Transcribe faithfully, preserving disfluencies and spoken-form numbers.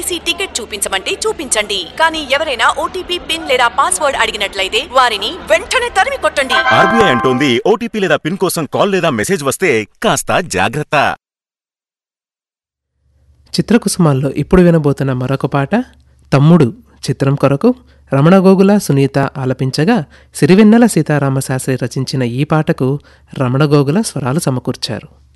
TC ticket చూపించమంటే చూపించండి, కానీ ఎవరైనా ఓటీపీ పిన్ లేదా పాస్వర్డ్ అడిగినట్లయితే వారిని వెంటనే తరిమి కొట్టండి. ఆర్బీఐ అంటోంది ఓటీపీ లేదా పిన్ కోసం కాల్ లేదా మెసేజ్ వస్తే కాస్త జాగ్రత్త. చిత్రకుసుమాల్లో ఇప్పుడు వినబోతున్న మరొక పాట తమ్ముడు చిత్రం కొరకు రమణ గోగుల సునీత ఆలపించగా సిరివెన్నెల సీతారామశాస్త్రి రచించిన ఈ పాటకు రమణ గోగుల స్వరాలు సమకూర్చారు.